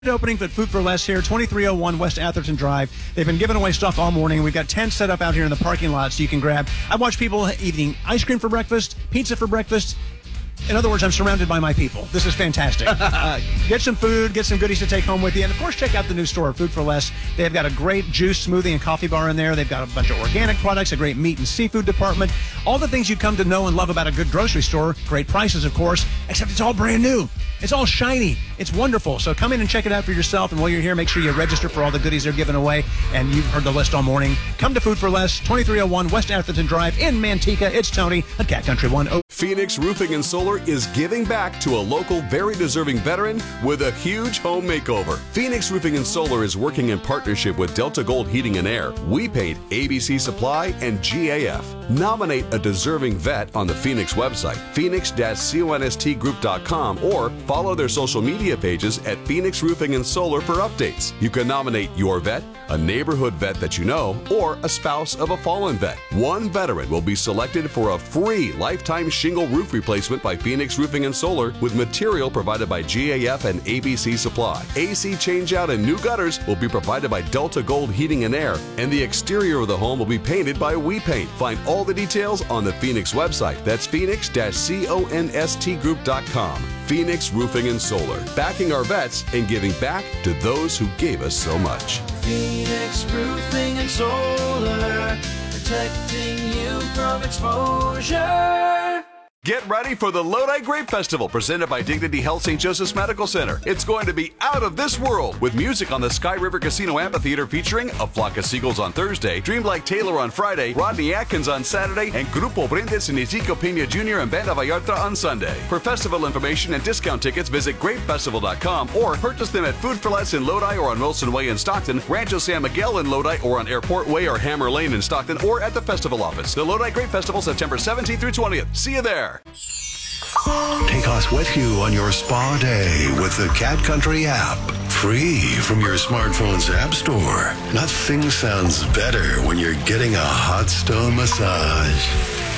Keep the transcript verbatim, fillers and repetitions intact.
Opening for Food for Less here, twenty-three oh one West Atherton Drive. They've been giving away stuff all morning. We've got tents set up out here in the parking lot so you can grab. I watch people eating ice cream for breakfast, pizza for breakfast. In other words, I'm surrounded by my people. This is fantastic. uh, get some food, get some goodies to take home with you. And, of course, check out the new store, Food for Less. They've got a great juice, smoothie, and coffee bar in there. They've got a bunch of organic products, a great meat and seafood department. All the things you come to know and love about a good grocery store. Great prices, of course, except it's all brand new. It's all shiny. It's wonderful. So come in and check it out for yourself. And while you're here, make sure you register for all the goodies they're giving away. And you've heard the list all morning. Come to Food for Less, twenty-three oh one West Atherton Drive in Manteca. It's Tony at Cat Country one. Oh. Phoenix Roofing and Solar is giving back to a local, very deserving veteran with a huge home makeover. Phoenix Roofing and Solar is working in partnership with Delta Gold Heating and Air, We Paint, A B C Supply, and G A F. Nominate a deserving vet on the Phoenix website, phoenix dash const group dot com, or follow their social media pages at Phoenix Roofing and Solar for updates. You can nominate your vet, a neighborhood vet that you know, or a spouse of a fallen vet. One veteran will be selected for a free lifetime shingle roof replacement by Phoenix Roofing and Solar with material provided by G A F and A B C Supply. A C changeout and new gutters will be provided by Delta Gold Heating and Air, and the exterior of the home will be painted by We Paint. Find all the details on the Phoenix website. That's phoenix dash const group dot com. Phoenix Roofing and Solar, backing our vets and giving back to those who gave us so much. Phoenix Roofing and Solar, protecting you from exposure. Get ready for the Lodi Grape Festival presented by Dignity Health Saint Joseph's Medical Center. It's going to be out of this world with music on the Sky River Casino Amphitheater featuring A Flock of Seagulls on Thursday, Dreamlike Taylor on Friday, Rodney Atkins on Saturday, and Grupo Brindes and Ezekiel Pena Junior and Banda Vallarta on Sunday. For festival information and discount tickets, visit grape festival dot com or purchase them at Food for Less in Lodi or on Wilson Way in Stockton, Rancho San Miguel in Lodi or on Airport Way or Hammer Lane in Stockton, or at the festival office. The Lodi Grape Festival, September seventeenth through twentieth. See you there. Take us with you on your spa day with the Cat Country app. Free from your smartphone's app store. Nothing sounds better when you're getting a hot stone massage.